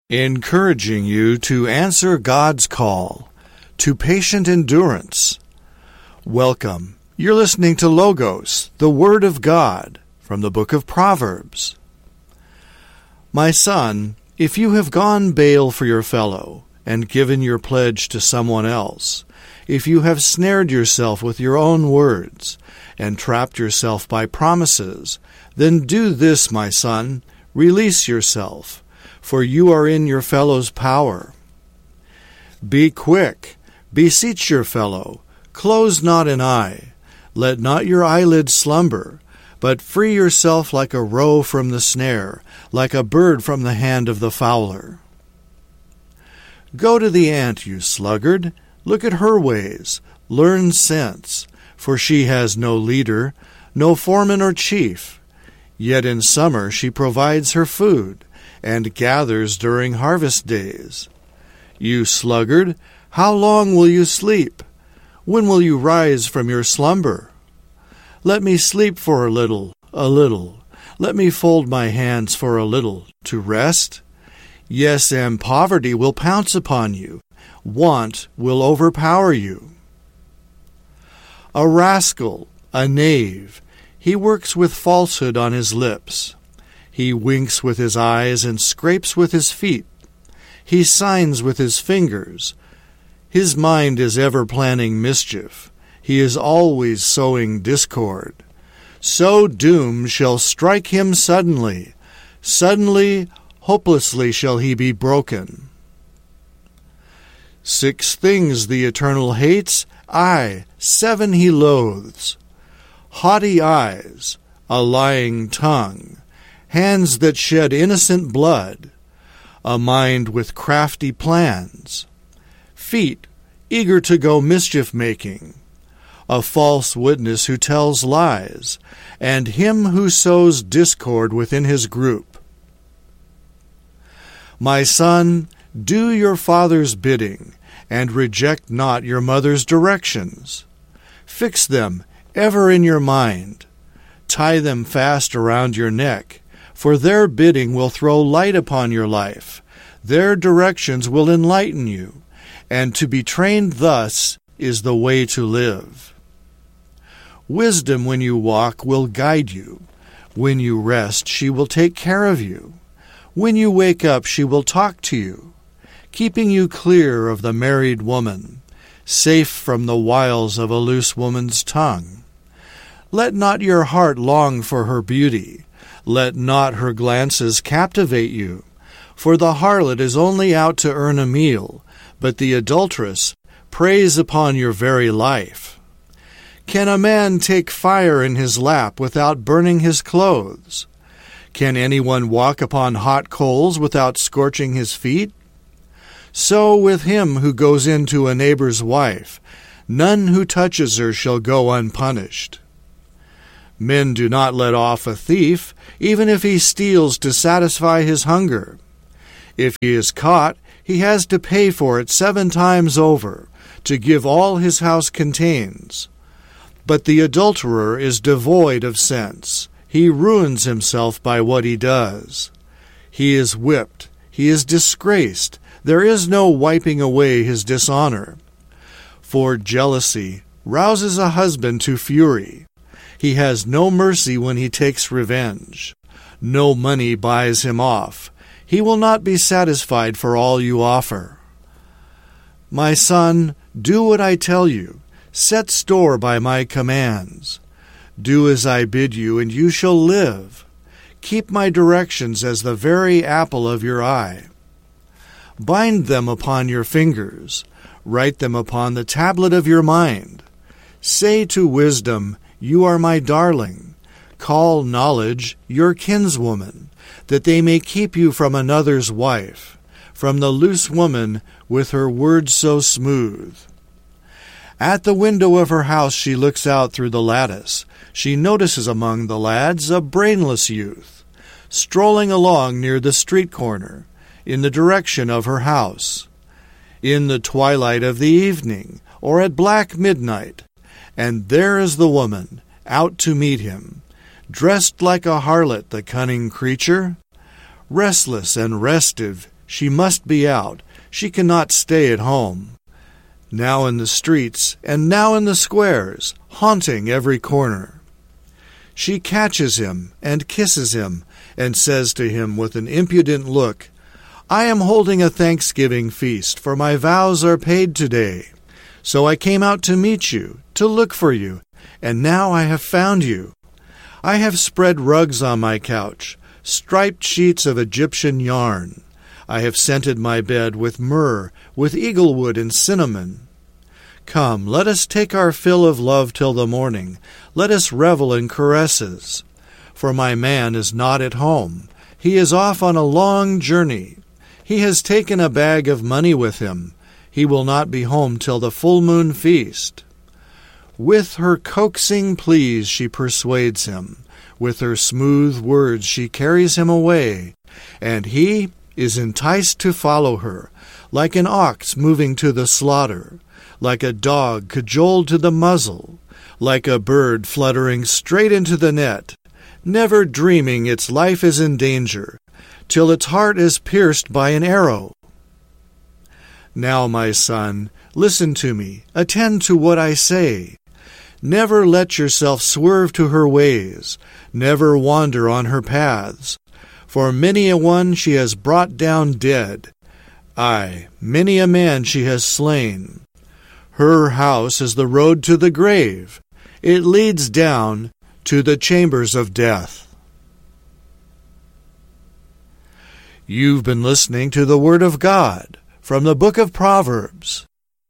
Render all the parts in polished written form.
encouraging you to answer God's call to patient endurance. Welcome. You're listening to Logos, the Word of God, from the book of Proverbs. My son, if you have gone bail for your fellow, and given your pledge to someone else, if you have snared yourself with your own words, and trapped yourself by promises, then do this, my son, release yourself, for you are in your fellow's power. Be quick, beseech your fellow, close not an eye, let not your eyelids slumber, but free yourself like a roe from the snare, like a bird from the hand of the fowler. Go to the ant, you sluggard, look at her ways, learn sense, for she has no leader, no foreman or chief. Yet in summer she provides her food, and gathers during harvest days. You sluggard, how long will you sleep? When will you rise from your slumber? Let me sleep for a little. Let me fold my hands for a little, to rest. Yes, and poverty will pounce upon you. Want will overpower you. A rascal, a knave, he works with falsehood on his lips. He winks with his eyes and scrapes with his feet. He signs with his fingers. His mind is ever planning mischief. He is always sowing discord. So doom shall strike him suddenly. Suddenly, hopelessly shall he be broken. 6 things the Eternal hates, 7 he loathes: haughty eyes, a lying tongue, hands that shed innocent blood, a mind with crafty plans, feet eager to go mischief-making, a false witness who tells lies, and him who sows discord within his group. My son, do your father's bidding, and reject not your mother's directions. Fix them ever in your mind. Tie them fast around your neck, for their bidding will throw light upon your life. Their directions will enlighten you, and to be trained thus is the way to live. Wisdom when you walk will guide you. When you rest, she will take care of you. When you wake up, she will talk to you, keeping you clear of the married woman, safe from the wiles of a loose woman's tongue. Let not your heart long for her beauty. Let not her glances captivate you. For the harlot is only out to earn a meal, but the adulteress preys upon your very life. Can a man take fire in his lap without burning his clothes? Can anyone walk upon hot coals without scorching his feet? So with him who goes into a neighbor's wife, none who touches her shall go unpunished. Men do not let off a thief, even if he steals to satisfy his hunger. If he is caught, he has to pay for it 7 times over, to give all his house contains. But the adulterer is devoid of sense. He ruins himself by what he does. He is whipped. He is disgraced. There is no wiping away his dishonor. For jealousy rouses a husband to fury. He has no mercy when he takes revenge. No money buys him off. He will not be satisfied for all you offer. My son, do what I tell you. Set store by my commands. Do as I bid you, and you shall live. Keep my directions as the very apple of your eye. Bind them upon your fingers. Write them upon the tablet of your mind. Say to wisdom, you are my darling. Call knowledge your kinswoman, that they may keep you from another's wife, from the loose woman with her words so smooth. At the window of her house she looks out through the lattice. She notices among the lads a brainless youth, strolling along near the street corner, in the direction of her house, in the twilight of the evening, or at black midnight. And there is the woman, out to meet him, dressed like a harlot, the cunning creature. Restless and restive, She must be out. She cannot stay at home. Now in the streets, and now in the squares, haunting every corner. She catches him and kisses him, and says to him with an impudent look, "I am holding a Thanksgiving feast, for my vows are paid today. So I came out to meet you, to look for you, and now I have found you. I have spread rugs on my couch, striped sheets of Egyptian yarn. I have scented my bed with myrrh, with eaglewood and cinnamon. Come, let us take our fill of love till the morning. Let us revel in caresses. For my man is not at home. He is off on a long journey. He has taken a bag of money with him. He will not be home till the full moon feast." With her coaxing pleas she persuades him. With her smooth words she carries him away, and he is enticed to follow her, like an ox moving to the slaughter, like a dog cajoled to the muzzle, like a bird fluttering straight into the net, never dreaming its life is in danger, till its heart is pierced by an arrow. Now, my son, listen to me, attend to what I say. Never let yourself swerve to her ways, never wander on her paths. For many a one she has brought down dead, aye, many a man she has slain. Her house is the road to the grave. It leads down to the chambers of death. You've been listening to the Word of God from the book of Proverbs.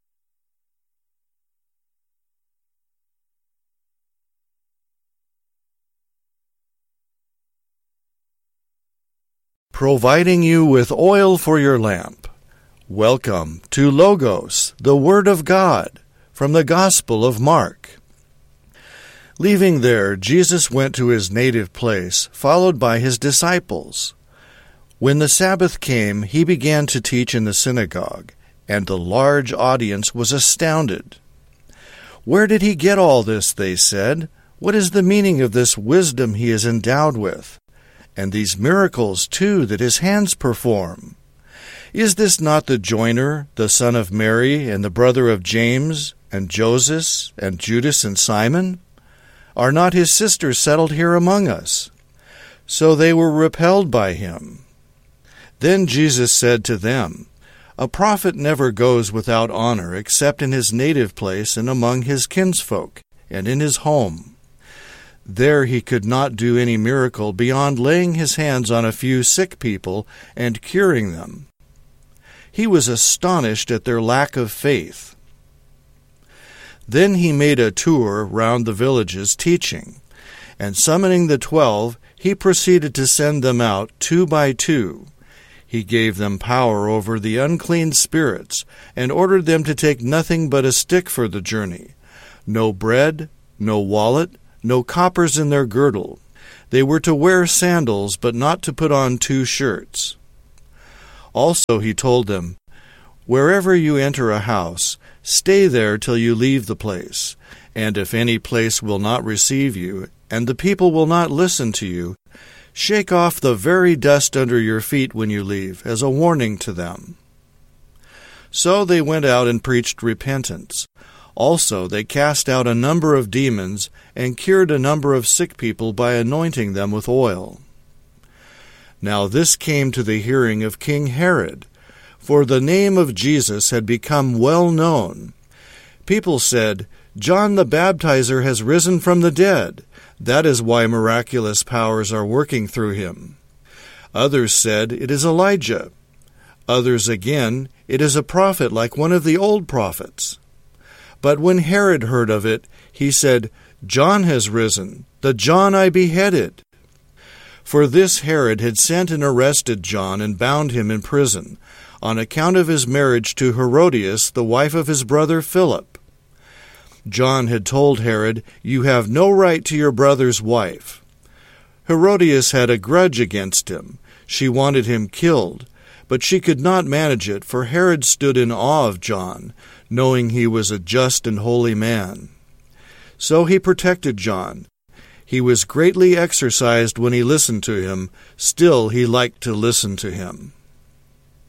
Providing you with oil for your lamp. Welcome to Logos, the Word of God, from the Gospel of Mark. Leaving there, Jesus went to his native place, followed by his disciples. When the Sabbath came, he began to teach in the synagogue, and the large audience was astounded. "Where did he get all this?" they said. "What is the meaning of this wisdom he is endowed with? And these miracles, too, that his hands perform? Is this not the joiner, the son of Mary, and the brother of James, and Joseph, and Judas, and Simon? Are not his sisters settled here among us?" So they were repelled by him. Then Jesus said to them, "A prophet never goes without honor except in his native place and among his kinsfolk, and in his home." There he could not do any miracle beyond laying his hands on a few sick people and curing them. He was astonished at their lack of faith. Then he made a tour round the villages teaching, and summoning the 12, he proceeded to send them out 2 by 2. He gave them power over the unclean spirits, and ordered them to take nothing but a stick for the journey, no bread, no wallet, no coppers in their girdle. They were to wear sandals, but not to put on 2 shirts. Also he told them, "Wherever you enter a house, stay there till you leave the place. And if any place will not receive you, and the people will not listen to you, shake off the very dust under your feet when you leave, as a warning to them." So they went out and preached repentance. Also they cast out a number of demons, and cured a number of sick people by anointing them with oil. Now this came to the hearing of King Herod, for the name of Jesus had become well known. People said, "John the Baptizer has risen from the dead. That is why miraculous powers are working through him." Others said, "It is Elijah." Others again, "It is a prophet like one of the old prophets." But when Herod heard of it, he said, "John has risen, the John I beheaded." For this Herod had sent and arrested John and bound him in prison, on account of his marriage to Herodias, the wife of his brother Philip. John had told Herod, "You have no right to your brother's wife." Herodias had a grudge against him. She wanted him killed, but she could not manage it, for Herod stood in awe of John, knowing he was a just and holy man. So he protected John. He was greatly exercised when he listened to him. Still he liked to listen to him.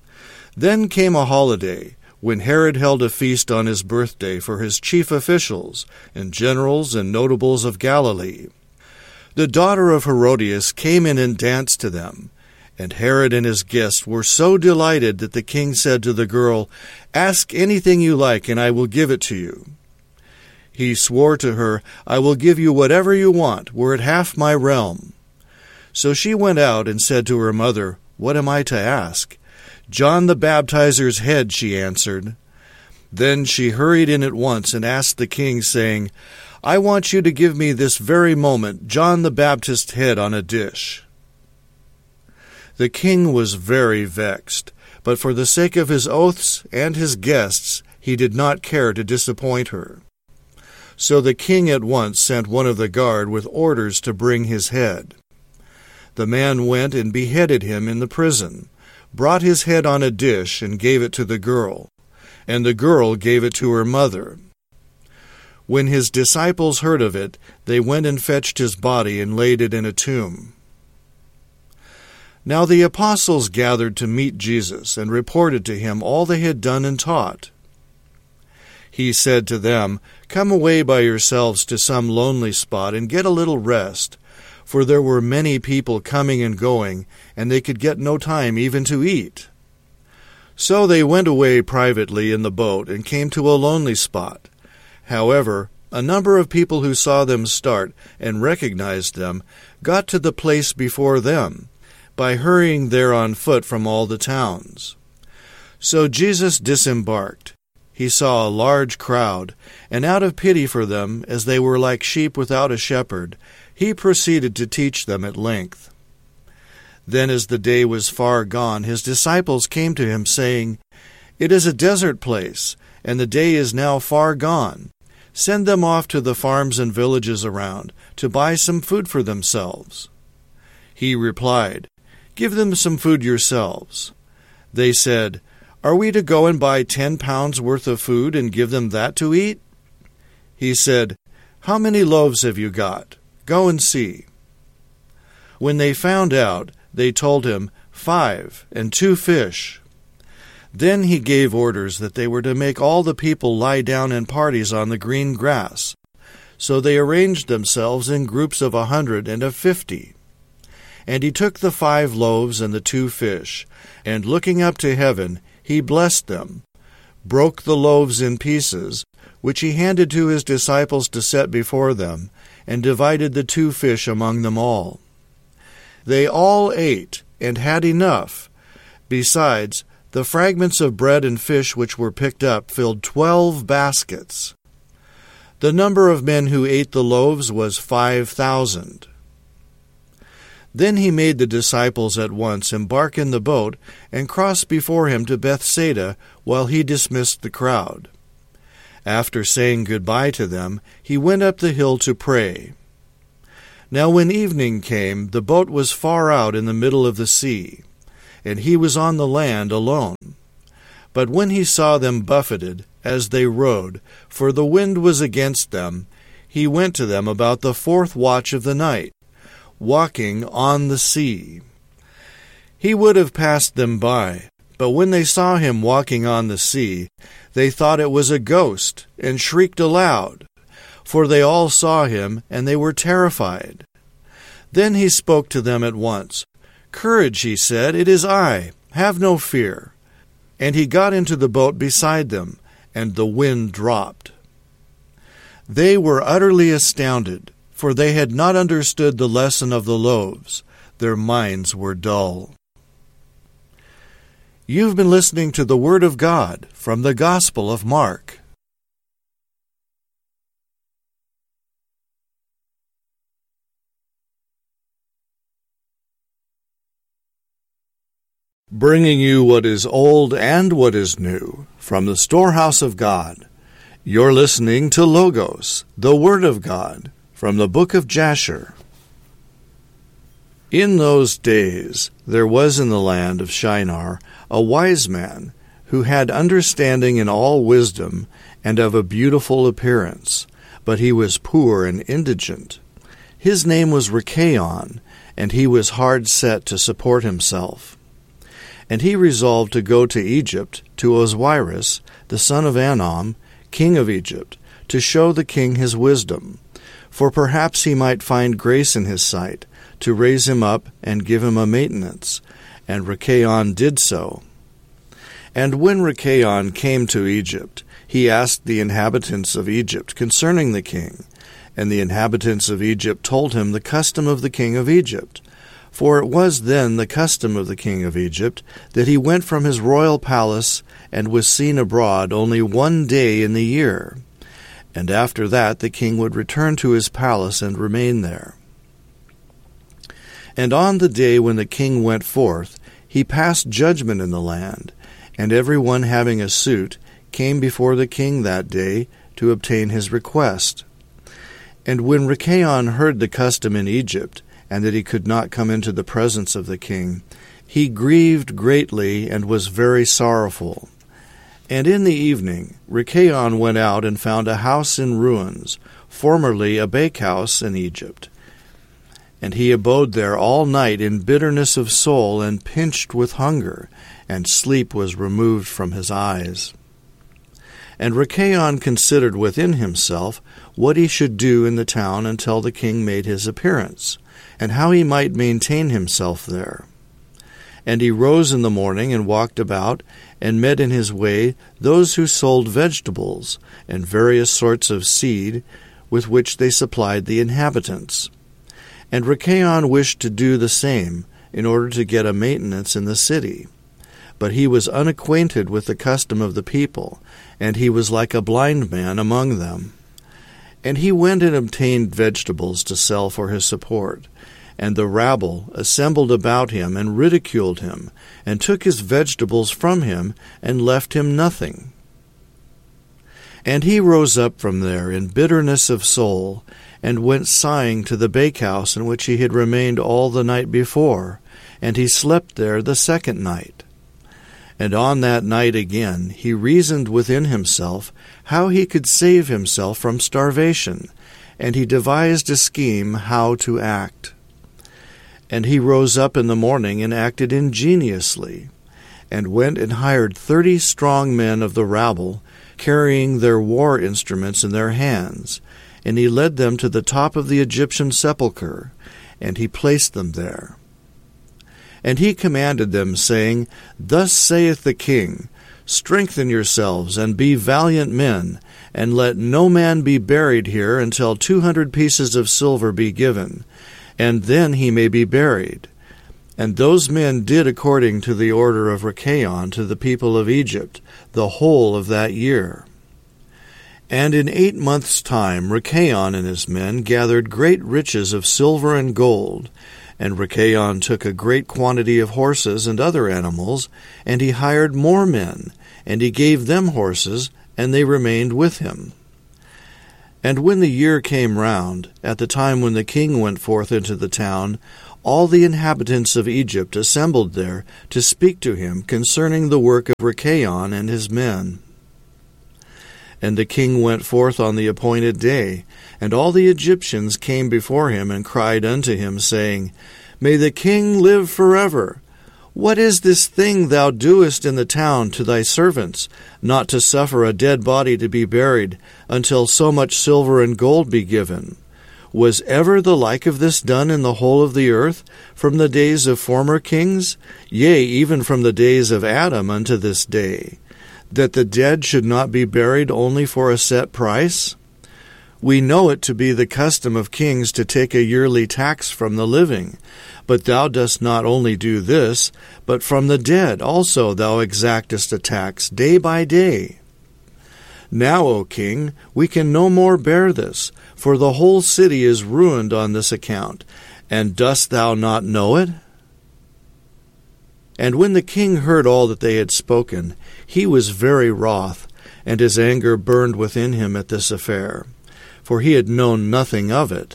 Then came a holiday, when Herod held a feast on his birthday for his chief officials and generals and notables of Galilee. The daughter of Herodias came in and danced to them, and Herod and his guests were so delighted that the king said to the girl, "Ask anything you like, and I will give it to you." He swore to her, "I will give you whatever you want, were it half my realm." So she went out and said to her mother, "What am I to ask?" "John the Baptizer's head," she answered. Then she hurried in at once and asked the king, saying, "I want you to give me this very moment John the Baptist's head on a dish." The king was very vexed, but for the sake of his oaths and his guests, he did not care to disappoint her. So the king at once sent one of the guard with orders to bring his head. The man went and beheaded him in the prison, brought his head on a dish, and gave it to the girl, and the girl gave it to her mother. When his disciples heard of it, they went and fetched his body and laid it in a tomb. Now the apostles gathered to meet Jesus and reported to him all they had done and taught. He said to them, "Come away by yourselves to some lonely spot and get a little rest, for there were many people coming and going, and they could get no time even to eat." So they went away privately in the boat and came to a lonely spot. However, a number of people who saw them start and recognized them got to the place before them, by hurrying there on foot from all the towns. So Jesus disembarked. He saw a large crowd, and out of pity for them, as they were like sheep without a shepherd, he proceeded to teach them at length. Then as the day was far gone, his disciples came to him, saying, "It is a desert place, and the day is now far gone. Send them off to the farms and villages around, to buy some food for themselves." He replied, "Give them some food yourselves." They said, "Are we to go and buy 10 pounds worth of food and give them that to eat?" He said, "How many loaves have you got? Go and see." When they found out, they told him, 5 and 2 fish. Then he gave orders that they were to make all the people lie down in parties on the green grass. So they arranged themselves in groups of 100 and of 50. And he took the 5 loaves and the 2 fish, and looking up to heaven, he blessed them, broke the loaves in pieces, which he handed to his disciples to set before them, and divided the 2 fish among them all. They all ate, and had enough. Besides, the fragments of bread and fish which were picked up filled 12 baskets. The number of men who ate the loaves was 5,000. Then he made the disciples at once embark in the boat and cross before him to Bethsaida, while he dismissed the crowd. After saying goodbye to them, he went up the hill to pray. Now when evening came, the boat was far out in the middle of the sea, and he was on the land alone. But when he saw them buffeted, as they rowed, for the wind was against them, he went to them about the 4th watch of the night, walking on the sea. He would have passed them by, but when they saw him walking on the sea, they thought it was a ghost, and shrieked aloud, for they all saw him, and they were terrified. Then he spoke to them at once. "Courage," he said, "it is I. Have no fear." And he got into the boat beside them, and the wind dropped. They were utterly astounded, for they had not understood the lesson of the loaves. Their minds were dull. You've been listening to the Word of God from the Gospel of Mark. Bringing you what is old and what is new from the storehouse of God. You're listening to Logos, the Word of God, from the book of Jasher. In those days there was in the land of Shinar a wise man who had understanding in all wisdom and of a beautiful appearance, but he was poor and indigent. His name was Rechaon, and he was hard set to support himself. And he resolved to go to Egypt, to Osiris, the son of Anom, king of Egypt, to show the king his wisdom, for perhaps he might find grace in his sight, to raise him up and give him a maintenance. And Rechaon did so. And when Rechaon came to Egypt, he asked the inhabitants of Egypt concerning the king. And the inhabitants of Egypt told him the custom of the king of Egypt. For it was then the custom of the king of Egypt that he went from his royal palace and was seen abroad only 1 day in the year. And after that the king would return to his palace and remain there. And on the day when the king went forth, he passed judgment in the land, and every one having a suit came before the king that day to obtain his request. And when Rechaon heard the custom in Egypt, and that he could not come into the presence of the king, he grieved greatly and was very sorrowful. And in the evening Rechaon went out and found a house in ruins, formerly a bakehouse in Egypt. And he abode there all night in bitterness of soul and pinched with hunger, and sleep was removed from his eyes. And Rechaon considered within himself what he should do in the town until the king made his appearance, and how he might maintain himself there. And he rose in the morning and walked about, and met in his way those who sold vegetables and various sorts of seed, with which they supplied the inhabitants. And Rechaon wished to do the same, in order to get a maintenance in the city. But he was unacquainted with the custom of the people, and he was like a blind man among them. And he went and obtained vegetables to sell for his support. And the rabble assembled about him and ridiculed him, and took his vegetables from him, and left him nothing. And he rose up from there in bitterness of soul, and went sighing to the bakehouse in which he had remained all the night before, and he slept there the second night. And on that night again he reasoned within himself how he could save himself from starvation, and he devised a scheme how to act. And he rose up in the morning and acted ingeniously, and went and hired 30 strong men of the rabble, carrying their war instruments in their hands, and he led them to the top of the Egyptian sepulchre, and he placed them there. And he commanded them, saying, Thus saith the king, Strengthen yourselves, and be valiant men, and let no man be buried here until 200 pieces of silver be given, and then he may be buried. And those men did according to the order of Rechaon to the people of Egypt, the whole of that year. And in 8 months' time Rechaon and his men gathered great riches of silver and gold. And Rechaon took a great quantity of horses and other animals, and he hired more men, and he gave them horses, and they remained with him. And when the year came round, at the time when the king went forth into the town, all the inhabitants of Egypt assembled there to speak to him concerning the work of Rechaon and his men. And the king went forth on the appointed day, and all the Egyptians came before him and cried unto him, saying, May the king live forever! What is this thing thou doest in the town to thy servants, not to suffer a dead body to be buried, until so much silver and gold be given? Was ever the like of this done in the whole of the earth, from the days of former kings? Yea, even from the days of Adam unto this day, that the dead should not be buried only for a set price? We know it to be the custom of kings to take a yearly tax from the living. But thou dost not only do this, but from the dead also thou exactest a tax day by day. Now, O king, we can no more bear this, for the whole city is ruined on this account. And dost thou not know it? And when the king heard all that they had spoken, he was very wroth, and his anger burned within him at this affair, for he had known nothing of it.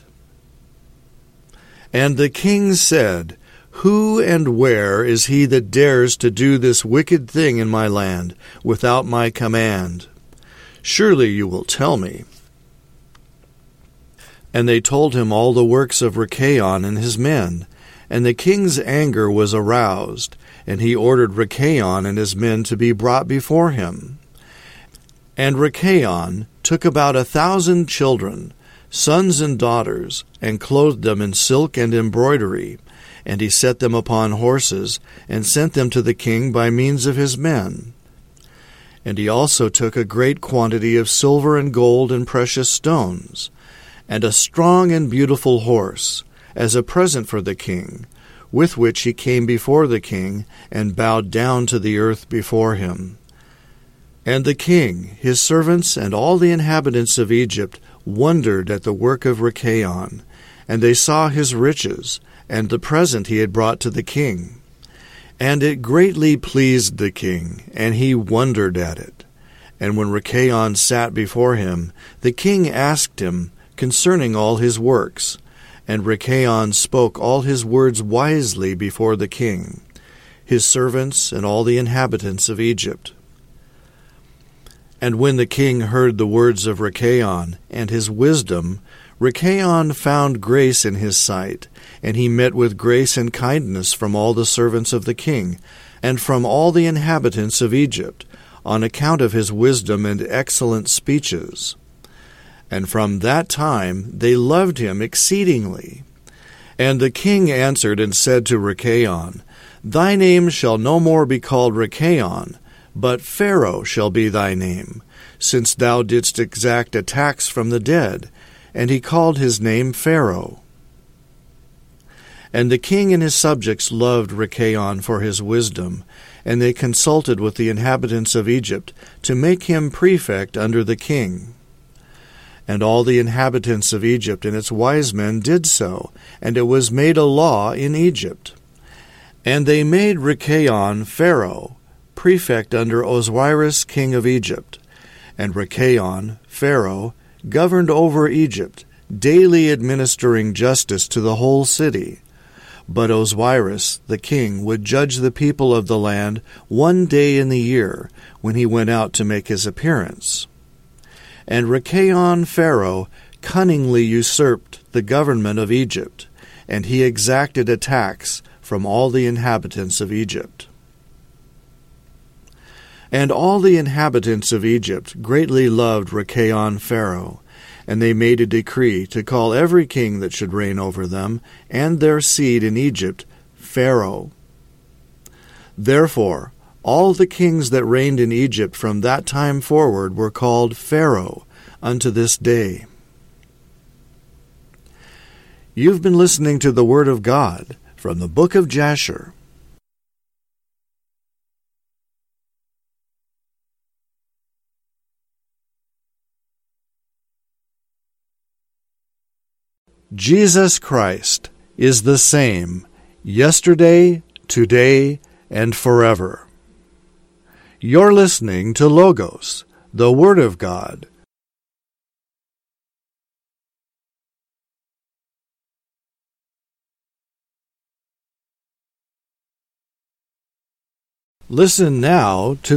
And the king said, Who and where is he that dares to do this wicked thing in my land without my command? Surely you will tell me. And they told him all the works of Rechaon and his men, and the king's anger was aroused, and he ordered Rechaon and his men to be brought before him. And Rechaon took about 1,000 children, sons and daughters, and clothed them in silk and embroidery, and he set them upon horses, and sent them to the king by means of his men. And he also took a great quantity of silver and gold and precious stones, and a strong and beautiful horse, as a present for the king, with which he came before the king, and bowed down to the earth before him. And the king, his servants, and all the inhabitants of Egypt wondered at the work of Rechaon, and they saw his riches, and the present he had brought to the king. And it greatly pleased the king, and he wondered at it. And when Rechaon sat before him, the king asked him concerning all his works. And Rechaon spoke all his words wisely before the king, his servants, and all the inhabitants of Egypt. And when the king heard the words of Rechaon and his wisdom, Rechaon found grace in his sight, and he met with grace and kindness from all the servants of the king, and from all the inhabitants of Egypt, on account of his wisdom and excellent speeches. And from that time they loved him exceedingly. And the king answered and said to Rechaon, Thy name shall no more be called Rechaon, but Pharaoh shall be thy name, since thou didst exact a tax from the dead. And he called his name Pharaoh. And the king and his subjects loved Rechaon for his wisdom, and they consulted with the inhabitants of Egypt to make him prefect under the king. And all the inhabitants of Egypt and its wise men did so, and it was made a law in Egypt. And they made Rechaon Pharaoh, prefect under Osiris king of Egypt. And Rechaon, Pharaoh, governed over Egypt, daily administering justice to the whole city. But Osiris the king would judge the people of the land one day in the year, when he went out to make his appearance. And Rechaon Pharaoh cunningly usurped the government of Egypt, and he exacted a tax from all the inhabitants of Egypt. And all the inhabitants of Egypt greatly loved Rechaon Pharaoh, and they made a decree to call every king that should reign over them, and their seed in Egypt, Pharaoh. Therefore, all the kings that reigned in Egypt from that time forward were called Pharaoh unto this day. You've been listening to the Word of God from the book of Jasher. Jesus Christ is the same yesterday, today, and forever. You're listening to Logos, the Word of God. Listen now to